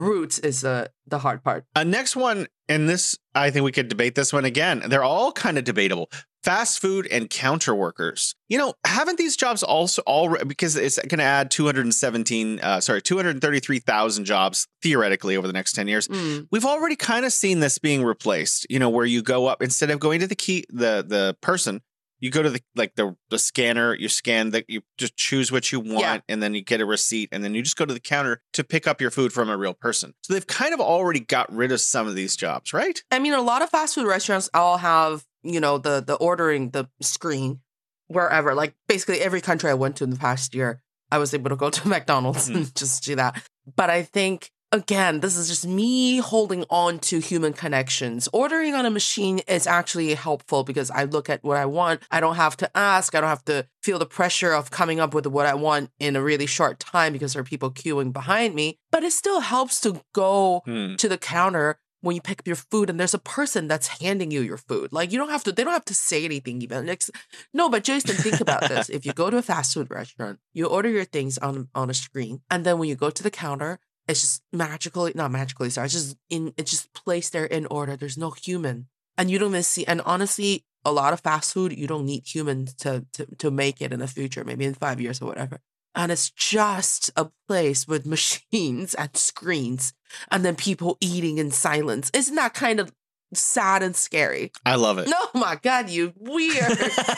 routes is the hard part. Next one, and this, I think we could debate this one again. They're all kind of debatable. Fast food and counter workers. Haven't these jobs also already, because it's going to add 233,000 jobs theoretically over the next 10 years. We've already kind of seen this being replaced, where you go up, instead of going to the person, you go to the scanner, you scan you just choose what you want, and then you get a receipt, and then you just go to the counter to pick up your food from a real person. So they've kind of already got rid of some of these jobs, right? I mean, a lot of fast food restaurants all have, the ordering, the screen wherever. Like basically every country I went to in the past year, I was able to go to McDonald's and just do that. But I think, again, this is just me holding on to human connections. Ordering on a machine is actually helpful because I look at what I want. I don't have to ask. I don't have to feel the pressure of coming up with what I want in a really short time because there are people queuing behind me. But it still helps to go to the counter when you pick up your food and there's a person that's handing you your food. Like they don't have to say anything even. No, but Jason, think about this. If you go to a fast food restaurant, you order your things on a screen. And then when you go to the counter, it's just it's just placed there in order. There's no human. And you don't even see, and honestly, a lot of fast food, you don't need humans to make it in the future, maybe in 5 years or whatever. And it's just a place with machines and screens and then people eating in silence. Isn't that kind of sad and scary? I love it. Oh my God, you weird.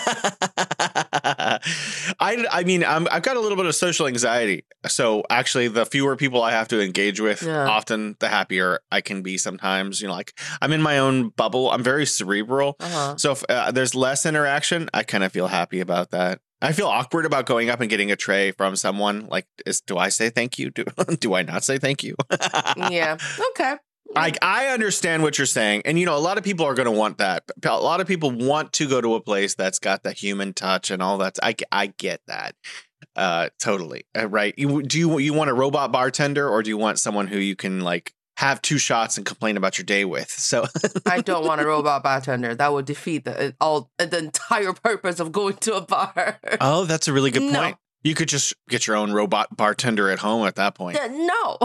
I mean, I've got a little bit of social anxiety. So actually, the fewer people I have to engage with, often the happier I can be sometimes. Like I'm in my own bubble. I'm very cerebral. So if there's less interaction, I kind of feel happy about that. I feel awkward about going up and getting a tray from someone. Like, do I say thank you? Do I not say thank you? Yeah. Okay. I understand what you're saying. And, a lot of people are going to want that. A lot of people want to go to a place that's got the human touch and all that. I get that. Totally. Right. Do you want a robot bartender, or do you want someone who you can have 2 shots and complain about your day with? So I don't want a robot bartender. That would defeat the entire purpose of going to a bar. Oh, that's a really good point. You could just get your own robot bartender at home at that point. No.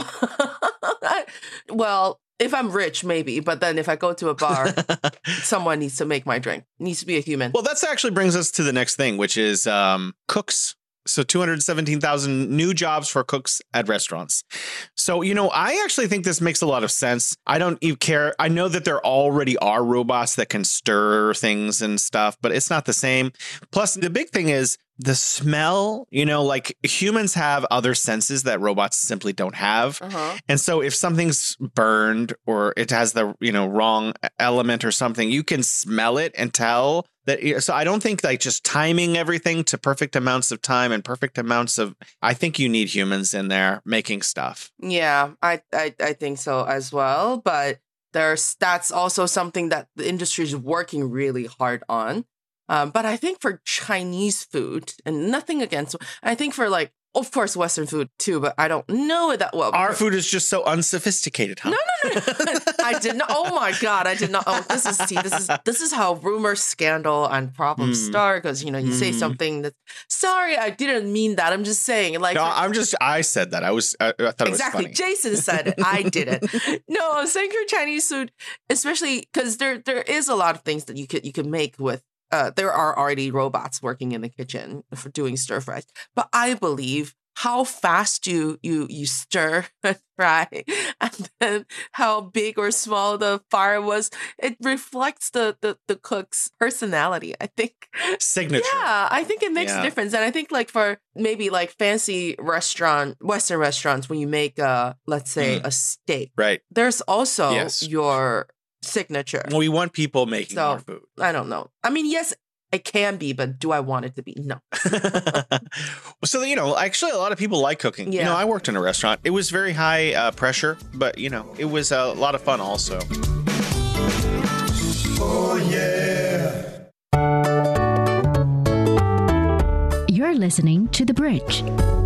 Well, if I'm rich, maybe. But then if I go to a bar, someone needs to make my drink. It needs to be a human. Well, that actually brings us to the next thing, which is cooks. So 217,000 new jobs for cooks at restaurants. So, I actually think this makes a lot of sense. I don't even care. I know that there already are robots that can stir things and stuff, but it's not the same. Plus, the big thing is the smell. Humans have other senses that robots simply don't have. And so if something's burned or it has the, wrong element or something, you can smell it and tell that. So I don't think just timing everything to perfect amounts of time and perfect amounts of, I think you need humans in there making stuff. Yeah, I think so as well. But that's also something that the industry is working really hard on. But I think for Chinese food, and nothing against, I think for of course, Western food too, but I don't know it that well. Our food is just so unsophisticated, huh? No. I did not. Oh my God, I did not. Oh, this is how rumor, scandal, and problems start. Because you say something that's sorry, I didn't mean that. I'm just saying. I said that. I thought it was exactly. funny. Jason said it. I didn't. No, I'm saying for Chinese food, especially because there is a lot of things that you could make with. There are already robots working in the kitchen for doing stir fries, but I believe how fast you stir and fry, and then how big or small the fire was, it reflects the cook's personality. I think signature. Yeah, I think it makes a difference, and I think for maybe fancy Western restaurants, when you make let's say a steak, right? There's also your signature. Well, we want people making more food. I don't know. I mean, yes, it can be, but do I want it to be? No. So, actually a lot of people like cooking. Yeah. I worked in a restaurant. It was very high pressure, but, it was a lot of fun also. Oh, yeah. You're listening to The Bridge.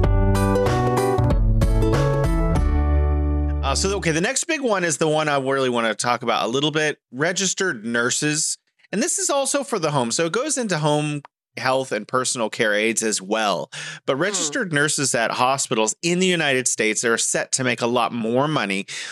The next big one is the one I really want to talk about a little bit. Registered nurses. And this is also for the home. So it goes into home health and personal care aides as well. But registered nurses at hospitals in the United States are set to make a lot more money